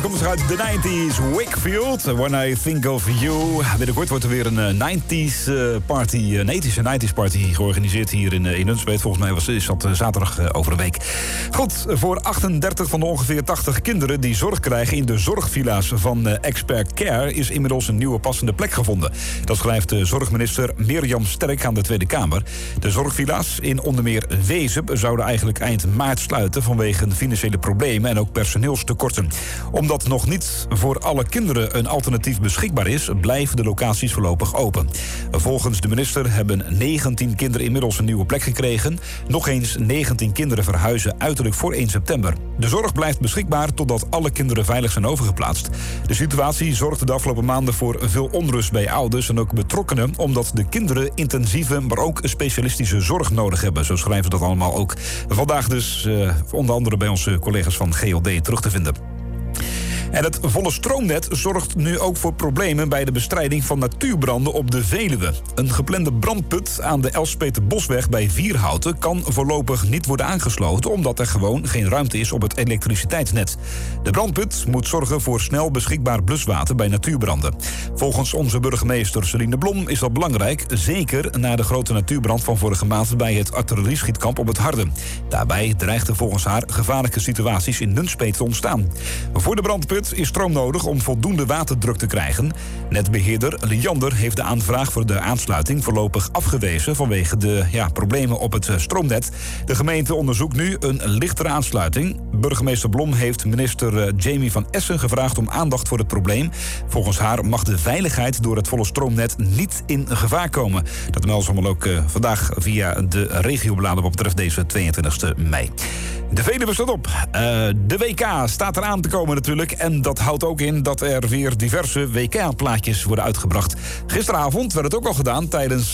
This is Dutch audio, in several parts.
Komt dus uit de 90s, Wakefield, When I Think of You. Binnenkort wordt er weer een 90s party, een ethische 90s party georganiseerd hier in Nunspeet. Volgens mij is dat zaterdag over een week. Goed, voor 38 van de ongeveer 80 kinderen die zorg krijgen in de zorgvilla's van Expert Care is inmiddels een nieuwe passende plek gevonden. Dat schrijft de zorgminister Mirjam Sterk aan de Tweede Kamer. De zorgvilla's in onder meer Wezep zouden eigenlijk eind maart sluiten vanwege financiële problemen en ook personeelstekorten. Omdat nog niet voor alle kinderen een alternatief beschikbaar is, blijven de locaties voorlopig open. Volgens de minister hebben 19 kinderen inmiddels een nieuwe plek gekregen. Nog eens 19 kinderen verhuizen uiterlijk voor 1 september. De zorg blijft beschikbaar totdat alle kinderen veilig zijn overgeplaatst. De situatie zorgde de afgelopen maanden voor veel onrust bij ouders en ook betrokkenen, omdat de kinderen intensieve, maar ook specialistische zorg nodig hebben. Zo schrijven ze dat allemaal ook vandaag dus onder andere bij onze collega's van GLD terug te vinden. En het volle stroomnet zorgt nu ook voor problemen bij de bestrijding van natuurbranden op de Veluwe. Een geplande brandput aan de Elspeterbosweg bij Vierhouten kan voorlopig niet worden aangesloten, omdat er gewoon geen ruimte is op het elektriciteitsnet. De brandput moet zorgen voor snel beschikbaar bluswater bij natuurbranden. Volgens onze burgemeester Celine Blom is dat belangrijk, zeker na de grote natuurbrand van vorige maand bij het artillerieschietkamp op het Harde. Daarbij dreigden volgens haar gevaarlijke situaties in Nunspeet te ontstaan. Voor de brandput is stroom nodig om voldoende waterdruk te krijgen. Netbeheerder Liander heeft de aanvraag voor de aansluiting voorlopig afgewezen vanwege de problemen op het stroomnet. De gemeente onderzoekt nu een lichtere aansluiting. Burgemeester Blom heeft minister Jamie van Essen gevraagd om aandacht voor het probleem. Volgens haar mag de veiligheid door het volle stroomnet niet in gevaar komen. Dat melden ze allemaal ook vandaag via de regiobladen wat betreft deze 22 mei. De Veluwe staat op. De WK staat eraan te komen natuurlijk. En dat houdt ook in dat er weer diverse WK-plaatjes worden uitgebracht. Gisteravond werd het ook al gedaan tijdens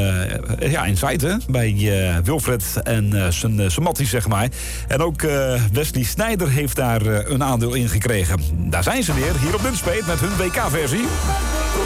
Inside, bij Wilfred en zijn matties, zeg maar. En ook Wesley Sneijder heeft daar een aandeel in gekregen. Daar zijn ze weer, hier op Nunspeet met hun WK-versie.